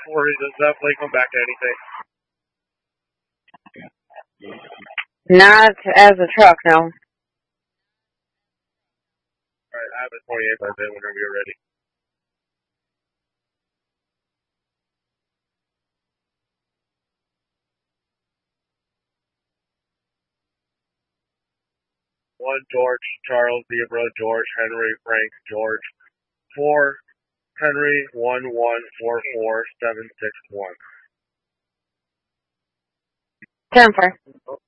Or does that plate come back to anything? Not as a truck, no. Alright, I have a 28 by then whenever you're ready. One George, Charles, Zebra, George, Henry, Frank, George. 4 Henry 1144761. 10-4.